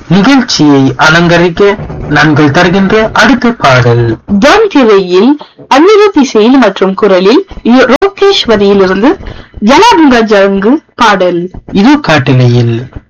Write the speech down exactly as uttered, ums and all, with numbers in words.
நிகழ்ச்சியை அலங்கரிக்க நாங்கள் தருகின்ற அடுத்த பாடல் ஜான் திரையில் அனிருத் இசையில் மற்றும் குரலில் ரோகேஸ்வரியிலிருந்து ஜலாபுங்கா ஜங்கு பாடல். இது காட்டிலையில்